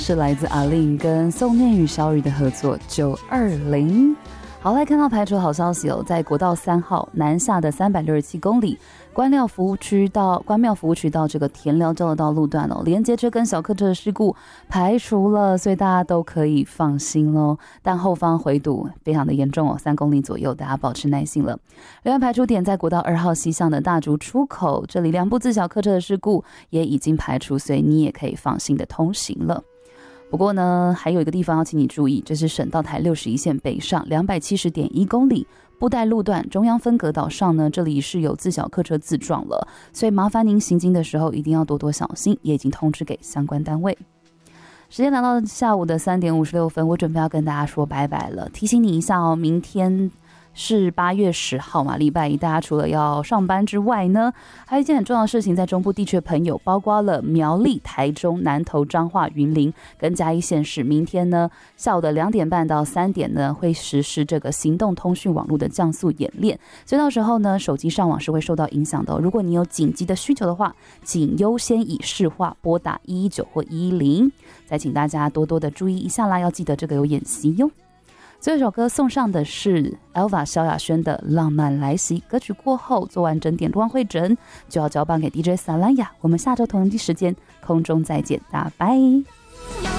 是来自阿令跟宋念宇小雨的合作920。好，来看到排除好消息哦，在国道3号南下的367公里关庙服务区到这个田寮交流道路段哦，连接车跟小客车的事故排除了，所以大家都可以放心咯。但后方回堵非常的严重哦，3公里左右，大家保持耐心了。另外排除点在国道2号西向的大竹出口，这里2部自小客车的事故也已经排除，所以你也可以放心的通行了。不过呢，还有一个地方要请你注意，这是省道台61线北上270.1公里布袋路段中央分隔岛上呢，这里是有自小客车自撞了，所以麻烦您行经的时候一定要多多小心，也已经通知给相关单位。时间来到下午的3点56分，我准备要跟大家说拜拜了。提醒你一下哦，明天是8月10号嘛，礼拜一，大家除了要上班之外呢，还有一件很重要的事情，在中部地区的朋友，包括了苗栗、台中、南投、彰化、云林跟嘉义县市，明天呢下午的2点半到3点呢，会实施这个行动通讯网络的降速演练，所以到时候呢，手机上网是会受到影响的哦。如果你有紧急的需求的话，请优先以市话拨打119或110，再请大家多多的注意一下啦，要记得这个有演习哟。最后一首歌送上的是 Elva 萧亚轩的《浪漫来袭》，歌曲过后做完整点录完会诊，就要交棒给 DJ 萨兰雅。我们下周同一时间空中再见，大家拜。